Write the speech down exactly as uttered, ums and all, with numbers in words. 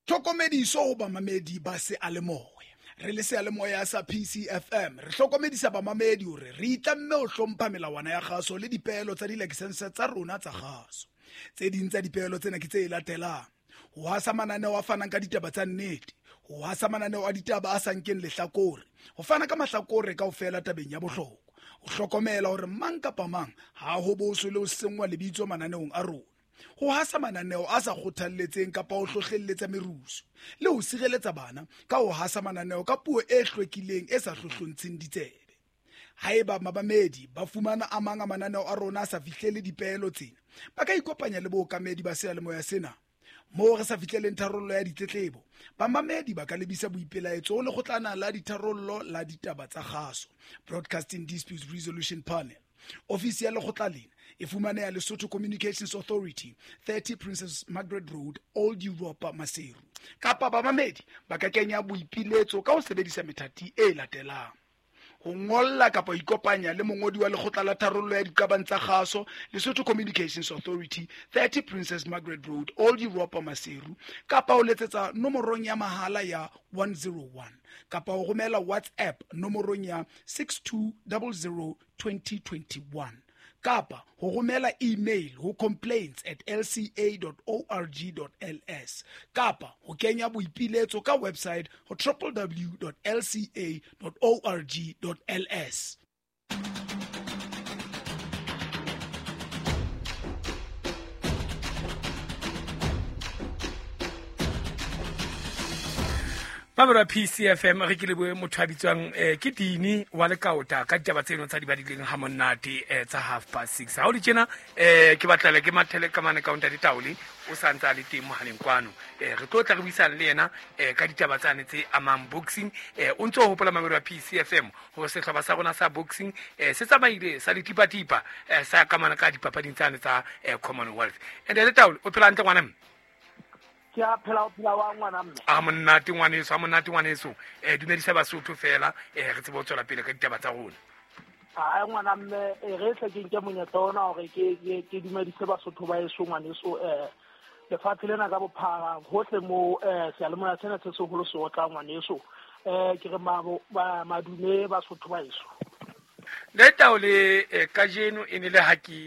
Tlhokomediso ho bamamedi ba se a le moya. Re le se a le moya sa P C F M re hlokomedisa bamamedi hore re itlamme ho hlompha melawana ya kgaso le dipehelo tsa di-license tsa rona tsa kgaso. Tse ding tsa dipehelo tsena ke tse latelang: ho hasa mananeo a fanang ka ditaba tsa nnete, ho hasa mananeo a ditaba a sa nkeng lehlakore, ho fana ka mahlakore kaofela tabeng ya bohlokwa, ho hlokomela hore mang kapa mang ha ho boso le ho sengwa lebitso mananeong a rona, ho hasa mananeo a sa kgothalletseng kapa ho hlohlelletsa merusu, le ho sireletsa bana ka ho hasa mananeo ka puo e hlwekileng e sa hlohlontsheng ditsebe. Haeba mabamedi ba fumana a mang a mananeo a rona a sa fihlele dipehelo tsena, ba ka ikopanya le bookamedi ba seyalemoya sena. Moo re sa fihleleng tharollo ya ditletlebo, bamamedi ba ka lebisa boipelaetso ho lekgotlana la ditharollo la ditaba tsa kgaso, Broadcasting Dispute Resolution Panel. Ofisi ya lekgotla lena e fumaneha Lesotho Communications Authority, thirty Princess Margaret Road, Old Europa, Maseru. Kapa bamamedi ba ka kenya boipiletso ka ho sebedisa methati e latelang: ho ngolla kapa ikopanya le mongodi wa lekgotla la tharollo ya dikabang tsa kgaso, Lesotho Communications Authority, thirty Princess Margaret Road, Old Europa, Maseru, kapa ho letsetsa nomorong ya mahala ya one oh one, kapa ho romela WhatsApp nomorong ya six two zero zero two zero two one, kapa ho romela email ho complaints at l c a dot org dot l s, kapa ho kenya boipiletso ka website ho w w w dot l c a dot org dot l s. Babara P C F M re ke leboe motho a bitswang ke Dini wa Lekaota ka ditaba tseno tsa di badileng ha monate tsa half past six. Ha o di tjena ke batlela ke mathele ka mane counter di tauli o santsa le teng mohaleng kwano. Re tlo tla re buisana le yena ka ditaba tsane tse amang boxing. O ntse o hopola mamelo wa P C F M ho se hlaba sa rona sa boxing se tsamaile sa letipa tipa sa ka mana ka dipapading tsane tsa Commonwealth. And le tauli o phela ntle ngwana ya phela o phela wa ngwana mme a monate ngwaneso a monate ngwaneso eh dumedisa Basotho fela eh re tsebo tswela pele ka ditaba tsa rona. a ngwana mme e re tle ke nke monyetla ona hore ke ke dumedise Basotho ba eso ngwaneso eh le fatshe lena ka bophara hohle mo eh seyalemoya sena se seholo se o tla ngwaneso eh ke re madume Basotho ba eso le taole ka jeno e ne le haki